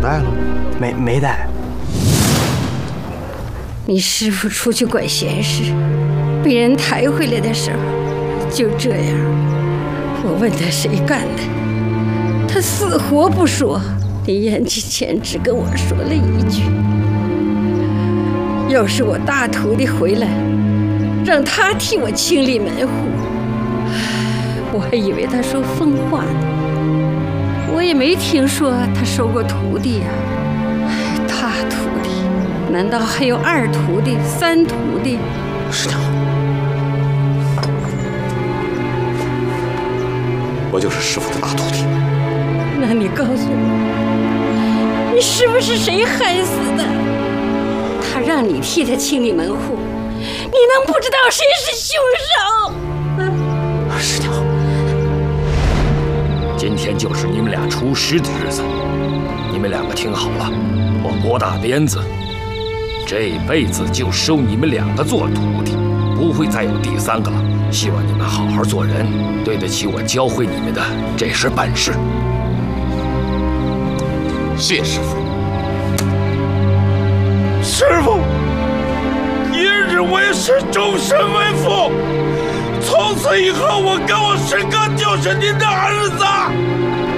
带了？没带。 你师父出去管闲事，被人抬回来的时候，就这样。我问他谁干的，他死活不说。临咽之前只跟我说了一句：要是我大徒弟回来，让他替我清理门户。我还以为他说疯话呢，我也没听说他收过徒弟呀。大徒弟，难道还有2徒弟、3徒弟？ 师娘，我就是师父的大徒弟。 那你告诉我，你师父是谁害死的？他让你替他清理门户，你能不知道谁是凶手？ 师娘， 今天就是你们俩出师的日子，你们2个听好了，我郭大鞭子这辈子就收你们2个做徒弟，不会再有第3个了。希望你们好好做人，对得起我教会你们的这身本事。 谢师父。 师父，一日为师，终身为父。从此以后，我跟我师哥就是您的儿子。